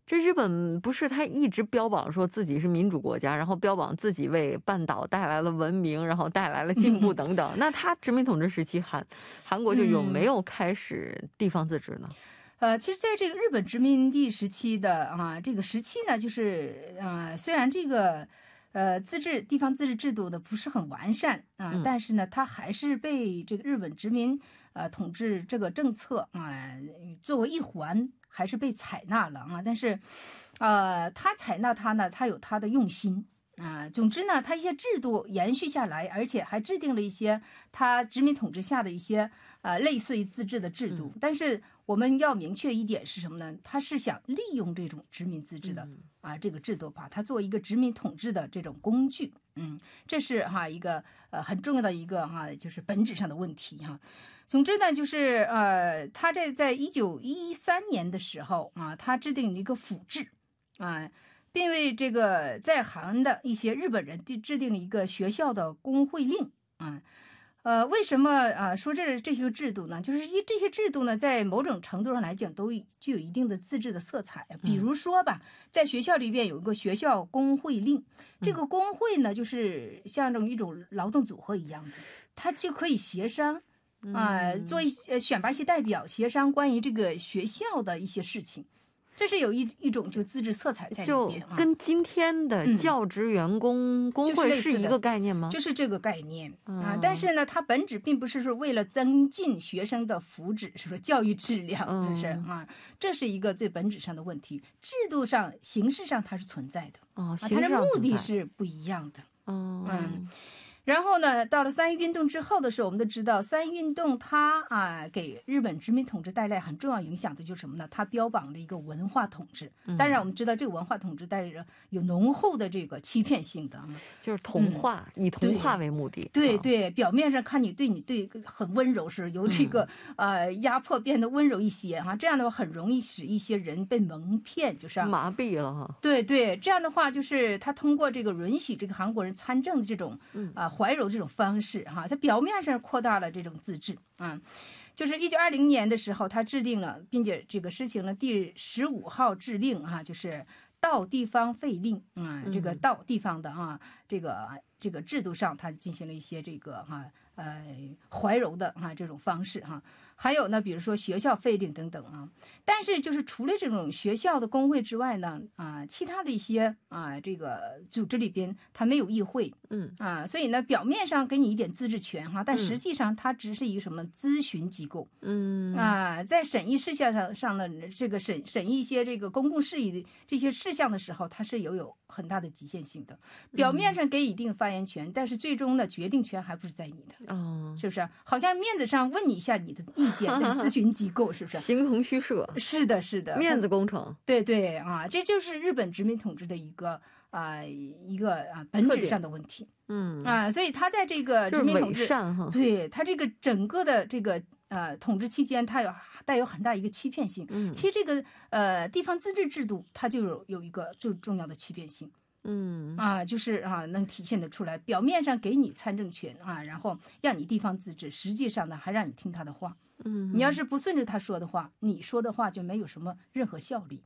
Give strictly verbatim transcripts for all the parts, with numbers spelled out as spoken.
这日本不是他一直标榜说自己是民主国家，然后标榜自己为半岛带来了文明，然后带来了进步等等，那他殖民统治时期韩韩国就有没有开始地方自治呢？ 呃，其实在这个日本殖民地时期的啊这个时期呢，就是呃虽然这个呃自治地方自治制度呢不是很完善啊、呃，但是呢它还是被这个日本殖民呃统治这个政策啊、呃、作为一环。还是被采纳了啊，但是，呃，他采纳他呢，他有他的用心啊。总之呢，他一些制度延续下来，而且还制定了一些他殖民统治下的一些呃类似于自治的制度。但是我们要明确一点是什么呢？他是想利用这种殖民自治的啊这个制度，把它作为一个殖民统治的这种工具。嗯，这是哈一个呃很重要的一个哈就是本质上的问题哈。总之呢，就是呃，他在在一九一三年的时候啊，他制定了一个府制啊，并为这个在韩的一些日本人制定了一个学校的工会令啊。呃，为什么啊说这这些个制度呢？就是一这些制度呢，在某种程度上来讲，都具有一定的自治的色彩。比如说吧，在学校里边有一个学校工会令，这个工会呢，就是像这种一种劳动组合一样的，它就可以协商。啊、呃，做一些选拔一些代表，协商关于这个学校的一些事情，这是有一一种就自治色彩在里边， 就跟今天的教职员工工会是一个概念吗？ 就是、就是这个概念、嗯、啊。但是呢，它本质并不是说为了增进学生的福祉，是说教育质量，是不是、嗯、啊？这是一个最本质上的问题。制度上、形式上它是存在的， 哦， 啊、它的目的是不一样的， 嗯。 嗯然后呢，到了三一运动之后的时候，我们都知道三一运动它啊给日本殖民统治带来很重要影响的就是什么呢？它标榜了一个文化统治。当然，我们知道这个文化统治带着有浓厚的这个欺骗性的， 就是同化，嗯、以同化为目的。 对 对, 对，表面上看你对你对很温柔，是由这个、嗯、呃压迫变得温柔一些哈，这样的话很容易使一些人被蒙骗，就是、啊、 麻痹了哈。 对对，这样的话就是他通过这个允许这个韩国人参政的这种啊。呃怀柔这种方式哈，它表面上扩大了这种自治啊，就是一九二零年的时候，他制定了并且这个施行了第十五号制令哈，就是到地方废令啊，这个到地方的啊，这个这个制度上，他进行了一些这个哈呃怀柔的哈这种方式哈。还有呢，比如说学校废令等等啊，但是就是除了这种学校的工会之外呢，啊，其他的一些啊这个组织里边，它没有议会， 嗯啊，所以呢，表面上给你一点自治权哈，但实际上它只是一个什么咨询机构， 嗯啊，在审议事项上上的这个审审议一些这个公共事宜的这些事项的时候，它是有有很大的局限性的。表面上给一定发言权，但是最终呢，决定权还不是在你的， 哦， 是不是？好像面子上问你一下你的意见的咨询机构，是不是？ 形同虚设。 是的，是的， 面子工程。 对对啊，这就是日本殖民统治的一个啊、呃、一个啊本质上的问题。 嗯啊，所以他在这个殖民统治， 就是对他这个整个的这个呃统治期间，它有带有很大一个欺骗性。 嗯， 其实这个呃地方自治制度，它就有有一个最重要的欺骗性。 嗯啊，就是啊，能体现得出来。表面上给你参政权啊，然后让你地方自治，实际上呢，还让你听他的话。 嗯， 你要是不顺着他说的话，你说的话就没有什么任何效力。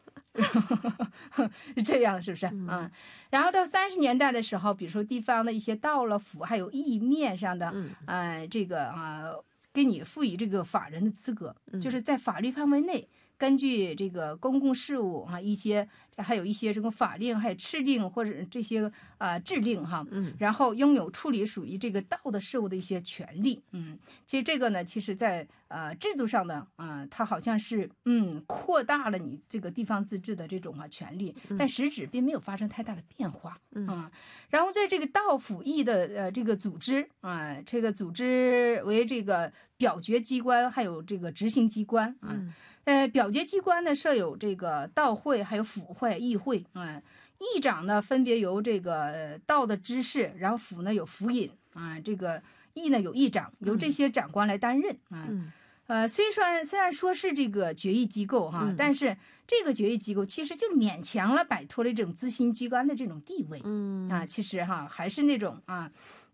是这样，是不是、嗯、啊？然后到三十年代的时候，比如说地方的一些道了府，还有意面上的， 嗯， 呃，这个啊，给你赋予这个法人的资格， 嗯、 就是在法律范围内。根据这个公共事务啊，一些还有一些这个法令，还有敕令或者这些啊、呃、制令哈， 嗯， 然后拥有处理属于这个道的事务的一些权利，嗯，其实这个呢，其实在呃制度上呢，啊、呃，它好像是嗯扩大了你这个地方自治的这种啊权利，但实质并没有发生太大的变化，嗯，啊、然后在这个道府议的呃这个组织啊、呃，这个组织为这个表决机关，还有这个执行机关啊。 嗯呃，表决机关呢设有这个道会，还有府会、议会啊、嗯。议长呢分别由这个道的知事，然后府呢有府尹啊，这个议呢有议长，由这些长官来担任啊。 嗯、 呃，虽然虽然说是这个决议机构哈、啊嗯，但是这个决议机构其实就勉强了摆脱了这种咨询机关的这种地位。 嗯啊，其实哈、啊、还是那种啊。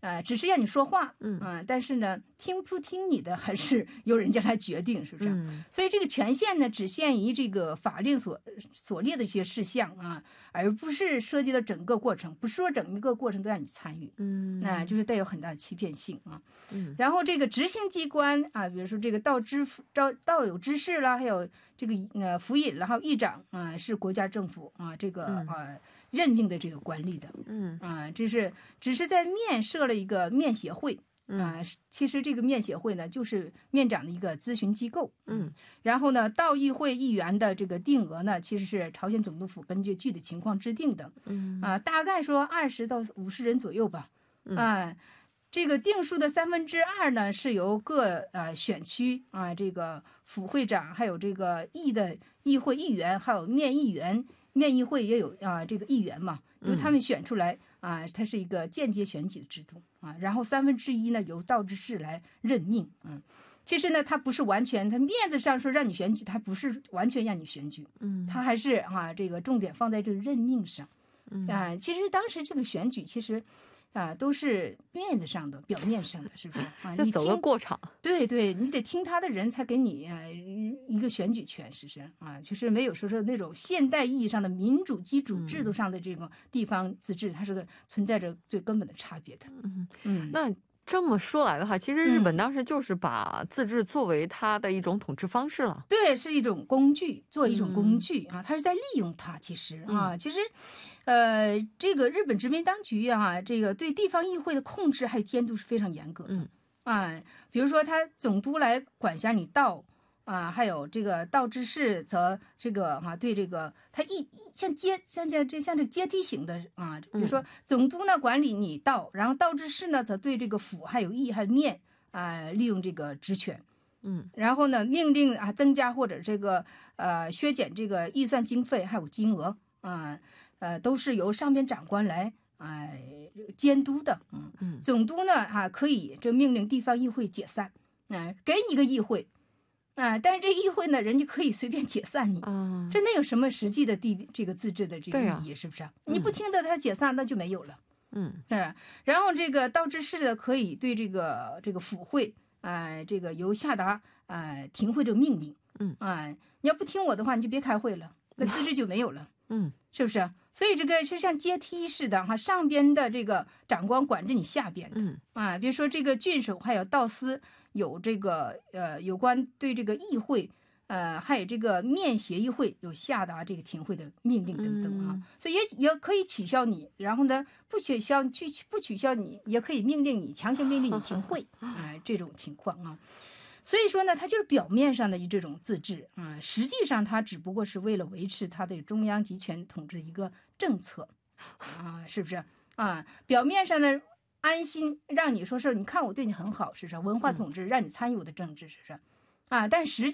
呃，只是让你说话， 嗯啊、但是呢，听不听你的还是由人家来决定，是不是？ 嗯所以这个权限呢，只限于这个法令所所列的一些事项啊，而不是涉及到整个过程，不是说整一个过程都让你参与， 嗯， 那、就是带有很大的欺骗性啊。 嗯然后这个执行机关啊，比如说这个道知道道有知事啦，还有这个呃府尹啦，还有议长啊，是国家政府啊这个嗯啊任命的这个官吏的。 嗯啊，这是只是在面设了一个面协会啊，其实这个面协会呢，就是面长的一个咨询机构。 嗯， 然后呢，道议会议员的这个定额呢，其实是朝鲜总督府根据具体情况制定的。 嗯啊，大概说二十到五十人左右吧。啊，这个定数的三分之二呢，是由各呃选区啊，这个府会长，还有这个议的议会议员，还有面议员。面议会也有啊，这个议员嘛，由他们选出来啊，它是一个间接选举的制度啊。然后三分之一呢由道知事来任命，嗯，其实呢它不是完全，它面子上说让你选举，它不是完全让你选举， 嗯， 它还是啊这个重点放在这个任命上，啊，其实当时这个选举其实。啊，都是面子上的、表面上的，是不是啊？你走个过场， 对对，你得听他的人才给你呃一个选举权，是不是啊？就是没有说说那种现代意义上的民主基础制度上的这种地方自治，它是个存在着最根本的差别的。 嗯嗯， 那这么说来的话，其实日本当时就是把自治作为它的一种统治方式了。 对，是一种工具，做一种工具、嗯、啊，它是在利用它。其实啊， 嗯、 其实。呃，这个日本殖民当局啊，这个对地方议会的控制还有监督是非常严格的。 嗯啊，比如说他总督来管辖你道啊，还有这个道知事则这个啊，对这个他一像阶像像这像这阶梯型的啊，比如说总督呢管理你道，然后道知事呢则对这个府还有议还有面啊利用这个职权。 嗯， 然后呢命令啊增加或者这个呃削减这个预算经费还有金额啊。呃，都是由上边长官来啊、呃、监督的，嗯嗯，总督呢啊可以这命令地方议会解散，啊、呃，给你一个议会，啊、呃，但是这议会呢，人家可以随便解散你， 啊， 这能有什么实际的地这个自治的这个意义， 啊、 是不是？你不听的他解散，那就没有了， 嗯， 是吧？然后这个道知事的可以对这个这个府会啊、呃，这个由下达啊、呃、停会这个命令， 嗯啊、呃，你要不听我的话，你就别开会了，那自治就没有了， 嗯， 是不是？所以这个是像阶梯似的哈，上边的这个长官管着你下边的， 嗯啊，比如说这个郡守还有道司有这个呃有关对这个议会呃还有这个面协议会有下达这个停会的命令等等啊， 嗯、 所以也也可以取消你，然后呢不取消去不取消你，也可以命令你强行命令你停会啊、呃、这种情况啊。所以说呢，它就是表面上的这种自治啊、呃，实际上它只不过是为了维持它的中央集权统治的一个政策啊，是不是啊？表面上呢安心让你说是，你看我对你很好，是不是？文化统治让你参与我的政治，是不是？啊，但实际